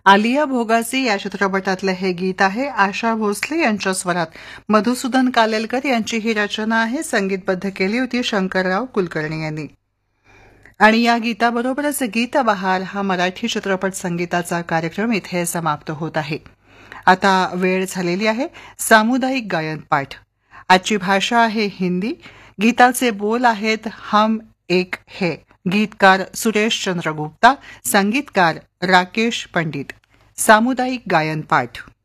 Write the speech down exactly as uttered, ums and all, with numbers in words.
आलिया भोगासी या चित्रपटातलं हे गीत आहे. आशा भोसले यांच्या स्वरात मधुसूदन कालेलकर यांची ही रचना आहे. संगीतबद्ध केली होती शंकरराव कुलकर्णी यांनी. आणि या गीताबरोबरच गीतबहार हा मराठी चित्रपट संगीताचा कार्यक्रम इथे समाप्त होत आहे. आता वेळ झालेली आहे सामुदायिक गायन पाठ. आजची भाषा आहे हिंदी. गीताचे बोल आहेत हम एक है. गीतकार सुरेश चंद्र गुप्ता, संगीतकार राकेश पंडित. सामुदायिक गायन पाठ.